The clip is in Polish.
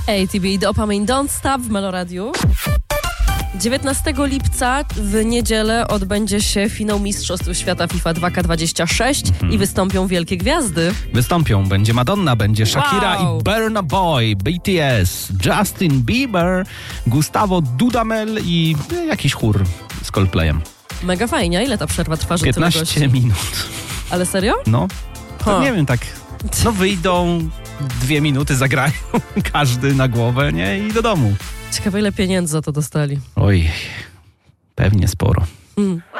ATB Dopamine Don't Stop w Meloradiu. 19 lipca w niedzielę odbędzie się finał Mistrzostw Świata FIFA 2K26 i wystąpią wielkie gwiazdy. Będzie Madonna, będzie Shakira i Burna Boy, BTS, Justin Bieber, Gustavo Dudamel i jakiś chór z Coldplayem. Mega fajnie. Ile ta przerwa trwa? 15 minut. Ale serio? No, to nie wiem, tak, no wyjdą 2 minuty, zagrają każdy na głowę, nie? I do domu. Ciekawe, ile pieniędzy za to dostali. Oj, pewnie sporo.